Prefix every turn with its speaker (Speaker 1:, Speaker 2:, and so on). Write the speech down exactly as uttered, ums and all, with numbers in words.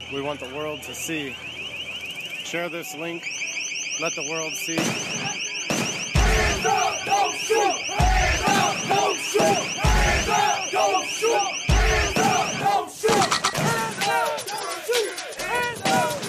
Speaker 1: we want the world to see. Share this link. Let the world see